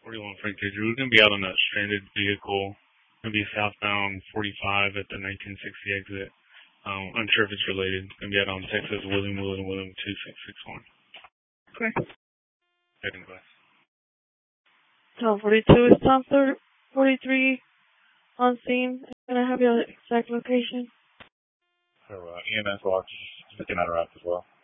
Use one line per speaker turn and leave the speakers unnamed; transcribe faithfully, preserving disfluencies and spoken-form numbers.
forty-one Frank Digger. We're going to be out on a stranded vehicle. Going to be southbound forty-five at the nineteen sixty exit. Um, unsure if it's related. Going to be out on Texas William William William two six six one.
Okay.
Heading west.
twelve forty-two is Tom forty-three on scene. Can I have your exact location?
So, uh, E M S watch, looking at her out as well.